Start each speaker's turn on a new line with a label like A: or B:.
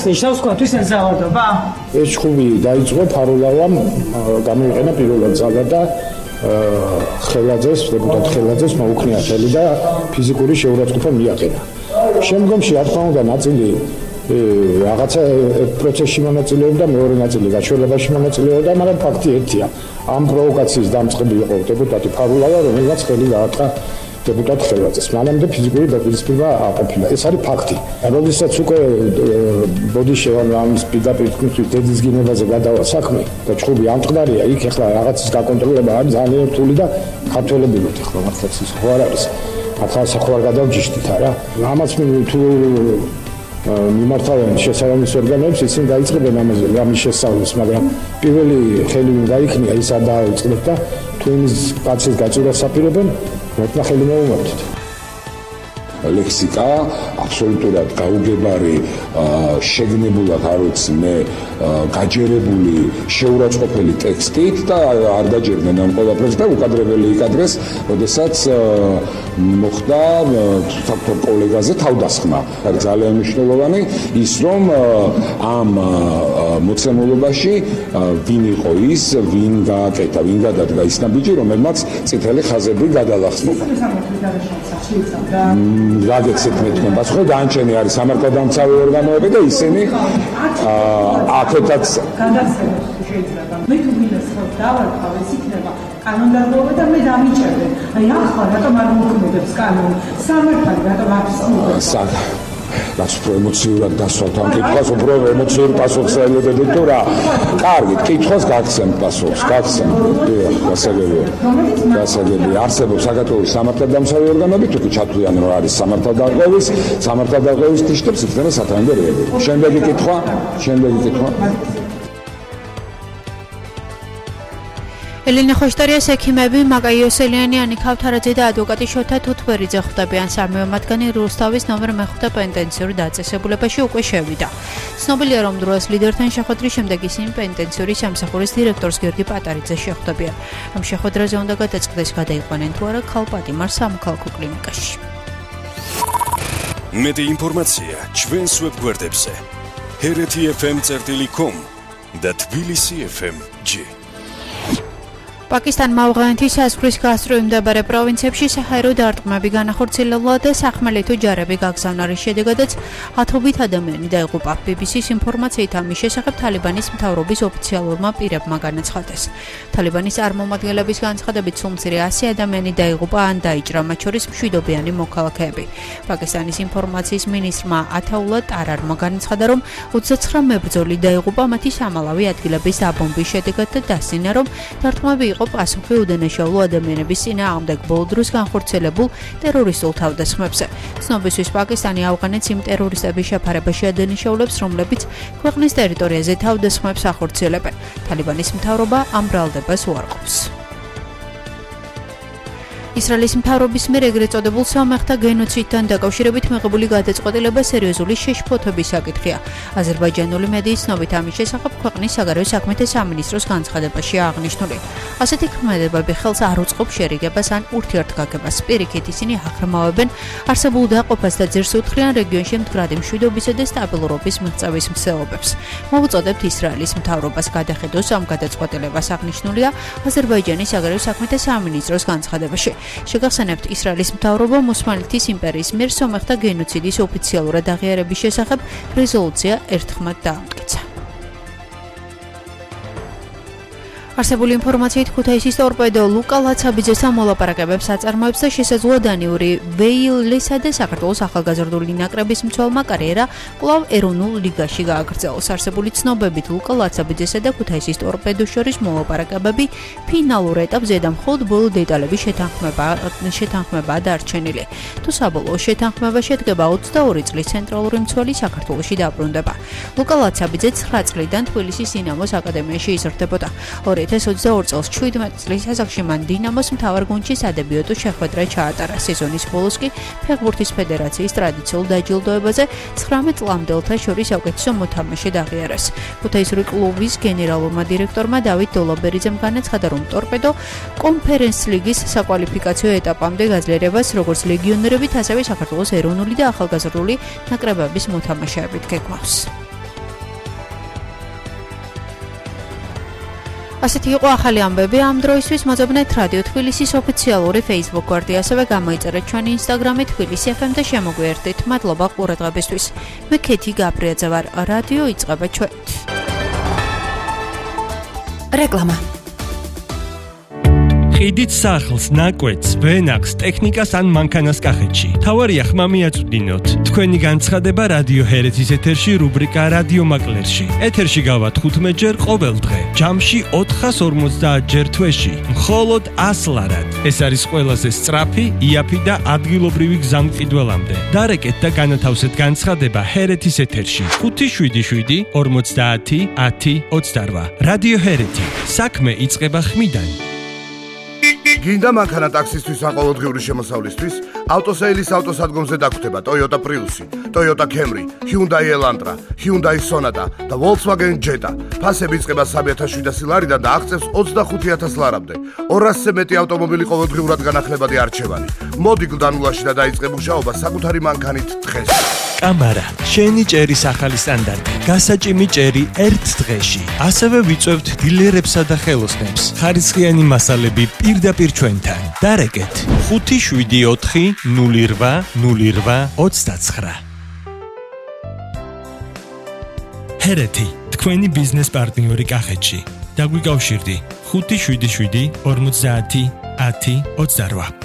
A: ნიშნავს თქვენთვის ეს ზავადობა?
B: ეს ჩხუბი დაიწყო ფარულავამ გამოიყენა პირველად ძალა და ხელაძეს, დეპუტატ ხელაძეს მოუქნია ხელი და ფიზიკური შეურაცხყოფა მიაყენა. შემდგომში რა თქმა უნდა ნაწილი რაღაცა პროცესში მონაწილეობდა, მეორე ნაწილი გაჩვენებაში მონაწილეობდა, მაგრამ ფაქტი ერთია. ამ პროვოკაციის დამწყები იყო დეპუტატი ფარულავა, რომელსაც ხელი გააყრა დეპუტატ ხელაძეს. მანამდე ფიზიკური დაპირისპირება აყოფილა. ეს არის ფაქტი. როდესაც უკვე ბოდიშევამ ამის პირდაპირ თქვენთვის დედის გინებაზე გადავა საქმე და ჩხუბი ამწყდარია, იქ ახლა რაღაცის გაკონტროლება არის ძალიან რთული და ქართველებივით ახლა მართლაც ის ხო არ არის. ახლა საქმე არ გადავჯიშდით არა. ამას თუ მიმართავენ შესაბამის ორგანოებს, ისინი დაიწყებენ ამაზე რამის შესწავლას, მაგრამ პირველი ხელი გაიქნია ის არ დაიწყებს და თუ იმის კაცის გაჭირას აპირებენ, მოთხრა ხელი მოუმართეთ.
C: ლექსიკა აბსოლუტურად გაუგებარი, შეგნებულად არ ვიცი მე, გაჯერებული, შეურაცხყოფელი ტექსტით და არ დაჯერდნენ ამ ყველაფერს და უკადრებელი იკადრეს, როდესაც მოხდა ფაქტობ კოლეგაზე თავდასხმა. არის ძალიან მნიშვნელოვანი ის, რომ ამ მოცემულობაში ვინ იყო ის, ვინ გააკეთა, ვინ გადადგა ის ნაბიჯი, რომელმაც წითელი ხაზები გადალახსნა. რაგეცეთ მე თქვენ პასუხი განჩენი არის სამართალდამცავი ორგანოები და ისინი აქეთაც
A: გადასცემს შეიძლება. მე თუ მინდა დავარქავ ეს იქნება კანონმდებლობა და მე დამიჭერდე. აი ახლა რატომ არ მოქმედებს კანონი? სამართალი რატომ არ ცდილობს?
C: რაც უფრო ემოციურად დასვათ ამ კითხვას, უფრო ემოციურ პასუხს ელოდებთ თუ რა? კარგი, კითხვას გაგცემთ პასუხს, გაგცემთ. გასაგებია. გასაგებია. არსებობს საქართველოს სამართალდამცავი ორგანოები, თუ კი ჩათვლიან რომ არის სამართალდამცავის ტიშტებს იქნება სათანადო რეაგირება. შემდეგი კითხვა.
D: ელენა ხოშტარიას ექიმები მაკა იოსელიანი, ანი ქავთარაძე და ადვოკატი შოთა თუთბერიძე ხვდებიან. სამივე მათგანი რუსთავის ნომერ მე-5 პენიტენციურ დაწესებულებაში უკვე შევიდა. ცნობილია, რომ დროის ლიდერთან შეხვედრის შემდეგ ისინი პენიტენციური სამსახურის დირექტორს გიორგი პატარიძეს შეხვდებიან. ამ შეხვედრაზე უნდა გადაწყდეს გადაიყვანენ თუ არა ქალპატიმარ სამოქალაქო კლინიკაში.
E: მეტი ინფორმაცია ჩვენს ვებგვერდებზე hereti.fm.com და tbilisi.fm.g.
D: პაკისტანმა ავღანეთის საზღვრის გასწვრივ მდებარე პროვინციებში საჰაერო დარტყმები განახორციელა და სახმელი თუ ჯარები გაგზავნა, რის შედეგადაც ათობით ადამიანი დაიღუპა. BBC-ის ინფორმაციით ამის შესახებ თალიბანის მთავრობის ოფიციალურმა პირებმა განაცხადეს. თალიბანის წარმომადგენლების განცხადებით სულ მცირე 100 ადამიანი დაიღუპა ან დაიჭრა, მათ შორის მშვიდობიანი მოქალაქეები. პაკისტანის ინფორმაციის მინისტრმა ათაულა ტარარმა განაცხადა, რომ 29 მებრძოლი დაიღუპა მათი სამალავი ადგილების დაბომბვის შედეგად და დასძინა, რომ დარტყმები იყო პასუხი უდანაშაულო ადამიანების წინააღმდეგ ბოლო დროს განხორციელებულ ტერორისტულ თავდასხმებზე. ცნობისთვის პაკისტანი ავღანეთს იმ ტერორისტების შეფარებაში ადანაშაულებს, რომლებიც ქვეყნის ტერიტორიაზე თავდასხმებს ახორციელებენ. თალიბანის მთავრობა ამ ბრალდებას უარყოფს. ისრაელის მთავრობის მიერ ეგრეთ წოდებულ სომეხთა გენოციდთან დაკავშირებით მიღებული გადაწყვეტილება სერიოზული შეშფოთების საკითხია. აზერბაიჯანული მედიის ცნობით ამის შესახებ ქვეყნის საგარეო საქმეთა სამინისტროს განცხადებაში აღნიშნული. ასეთი ქმედებები ხელს არ უწყობს შერიგებას ან ურთიერთგაგებას. პირიქით ისინი აღრმავებენ არსებულ დაყოფას და ძერს უთხრიან რეგიონში მდგრადი მშვიდობისა და სტაბილურობის მიღწევის მსეობებს. მოვუწოდებთ ისრაელის მთავრობას გადახედოს ამ გადაწყვეტილებას, აღნიშნულია აზერბაიჯანის საგარეო საქმეთა სამინისტროს განცხადებაში. შეგახსენებთ, ისრაელის მთავრობა ოსმალეთის იმპერიის მიერ სომეხთა გენოციდის ოფიციალურად აღიარების შესახებ რეზოლუცია ერთხმად დაამტკიცა. არსებული ინფორმაციით ქუთაისის ტორპედო ლუკა ლაცაბიძესთან მოლაპარაკებებს აწარმოებს და შესაძლოა დანიური ვეილესა და საქართველოს ახალგაზრდული ნაკრების მცველმა კარიერა კვლავ ეროვნულ ლიგაში გააგრძელოს. არსებული ცნობებით ლუკა ლაცაბიძესა და ქუთაისის ტორპედოს შორის მოლაპარაკებები ფინალურ ეტაპზე და მხოლოდ ბოლო დეტალების შეთანხმებაა დარჩენილი. თუ საბოლოო შეთანხმება შედგება 22 წლის ცენტრალური მცველი საქართველოში დაბრუნდება. ლუკა ლაცაბიძე 9 წლიდან თბილისის დინამოს აკადემიაში იზრდებოდა. 2022 წელს 17 წლის ასაკში მან დინამოს მთავარ გუნდში სადებიუტო შეხვედრა ჩაატარა. სეზონის ბოლოს კი ფეხბურთის ფედერაციის ტრადიციულ დაჯილდოებაზე 19 წლამდელთა შორის საუკეთესო მოთამაშედ აღიარეს. ქუთაისური კლუბის გენერალურმა დირექტორმა დავით დოლობერიძემ განაცხადა, რომ ტორპედო კონფერენს ლიგის საკვალიფიკაციო ეტაპამდე გაძლიერებას როგორც ლეგიონერებით, ასევე საქართველოს ეროვნული და ახალგაზრდული ნაკრებების მოთამაშეებით გეგმავს. ასეთი იყო ახალი ამბები ამ დროისთვის. მოძებნეთ რადიო თბილისის ოფიციალური Facebook გვერდი, ასევე გამოიწერეთ ჩვენი Instagram-ი თბილისი FM და შემოგვიერთდით. მადლობა ყურადღებისთვის. მე ქეთი გაბრიაძე ვარ. რადიო იწყება ჩვენით.
F: რეკლამა.
G: ყიდით სახლს, ნაკვეთს, ვენახს, ტექნიკას ან მანქანას კახეთში. თავარია ხმა მიაწვდინოთ. თქვენი განცხადება რადიო ჰერეთის ეთერში რუბრიკა რადიო მაკლერში. ეთერში გავა 15 ჯერ ყოველ დღე. ჯამში 450 ჯერ თვეში. მხოლოდ 100 ლარად. ეს არის ყველაზე სწრაფი, იაფი და ადგილობრივი გზამყიდველამდე. დარეკეთ და განათავსეთ განცხადება ჰერეთის ეთერში. 577 50 10 28. რადიო ჰერეთი. საქმე იწყება ხმიდან.
H: გინდა მანქანა ტაქსისთვის ან ყოველდღიური შემოსავლისთვის? ავტოსეილის ავტოსადგომზე დაგხვდება Toyota Prius, Toyota Camry, Hyundai Elantra, Hyundai Sonata და Volkswagen Jetta. ფასები იწყება 3.700 ლარიდან და აღწევს 25,000 ლარამდე. 200-ზე მეტი ავტომობილი ყოველდღიურად განახლებადი არჩევანი. მოდი გლდანულაში და დაიწყე მუშაობა საკუთარი მანქანით დღეს.
G: კამარა, შენი ჭერის ახალი სტანდარტი. გასაჭიმი ჭერი ერთ დღეში. ასევე ვიწევთ დილერებსა და ხელოსნებს. ხარისხიანი მასალები პირდაპირ ჩვენთან. დარეკეთ 574 08 08 29. ჰერეთი, თქვენი ბიზნეს პარტნიორი კახეთში. დაგვიკავშირდი 577 50 10 28.